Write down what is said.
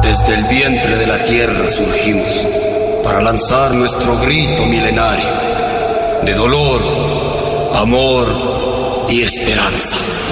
Desde el vientre de la tierra surgimos para lanzar nuestro grito milenario de dolor, amor y esperanza.